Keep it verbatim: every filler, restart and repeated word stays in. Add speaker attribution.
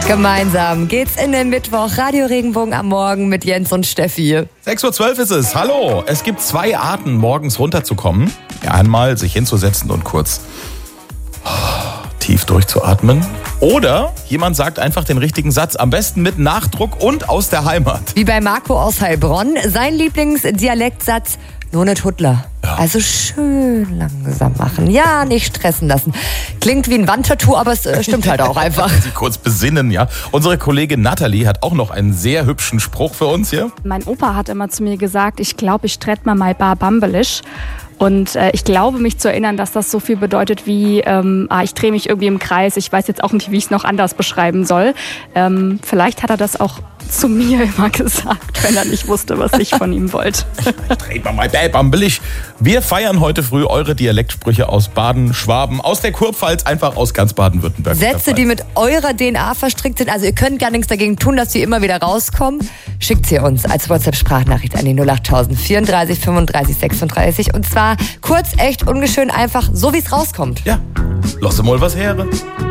Speaker 1: Gemeinsam geht's in den Mittwoch. Radio Regenbogen am Morgen mit Jens und Steffi.
Speaker 2: sechs Uhr zwölf ist es. Hallo. Es gibt zwei Arten, morgens runterzukommen. Ja, einmal sich hinzusetzen und kurz tief durchzuatmen. Oder jemand sagt einfach den richtigen Satz, am besten mit Nachdruck und aus der Heimat.
Speaker 1: Wie bei Marco aus Heilbronn, sein Lieblingsdialektsatz, nur nicht Huttler.
Speaker 2: Ja.
Speaker 1: Also schön langsam machen. Ja, nicht stressen lassen. Klingt wie ein Wandtattoo, aber es äh, stimmt halt auch einfach.
Speaker 2: Sie kurz besinnen, ja. Unsere Kollegin Nathalie hat auch noch einen sehr hübschen Spruch für uns hier.
Speaker 3: Mein Opa hat immer zu mir gesagt, ich glaube, ich trett mal mal bar bambelisch. Und äh, ich glaube, mich zu erinnern, dass das so viel bedeutet wie, ähm, ah, ich drehe mich irgendwie im Kreis. Ich weiß jetzt auch nicht, wie ich es noch anders beschreiben soll. Ähm, vielleicht hat er das auch zu mir immer gesagt, wenn er nicht wusste, was ich von ihm wollte.
Speaker 2: Ich dreh mal mal bambelig. Wir feiern heute früh eure Dialektsprüche aus Baden, Schwaben, aus der Kurpfalz, einfach aus ganz Baden-Württemberg.
Speaker 1: Sätze, die mit eurer D N A verstrickt sind. Also ihr könnt gar nichts dagegen tun, dass sie immer wieder rauskommen. Schickt sie uns als WhatsApp-Sprachnachricht an die null acht tausend vierunddreißig fünfunddreißig sechsunddreißig. Und zwar kurz, echt, ungeschön, einfach so wie es rauskommt.
Speaker 2: Ja, lass mal was her.